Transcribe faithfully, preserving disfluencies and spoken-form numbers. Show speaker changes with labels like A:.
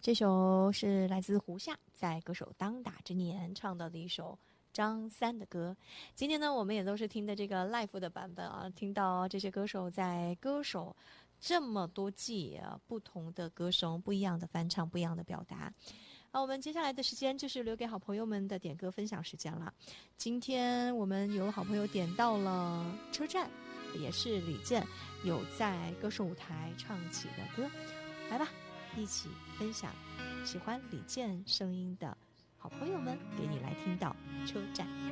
A: 这首是来自胡夏在歌手当打之年唱到的一首张三的歌。今天呢，我们也都是听的这个 live 的版本啊，听到这些歌手在歌手这么多季啊，不同的歌声，不一样的翻唱，不一样的表达。好，我们接下来的时间就是留给好朋友们的点歌分享时间了。今天我们有好朋友点到了《车站》，也是李健有在歌手舞台唱起的歌。来吧，一起分享喜欢李健声音的好朋友们，给你来听到《车站》。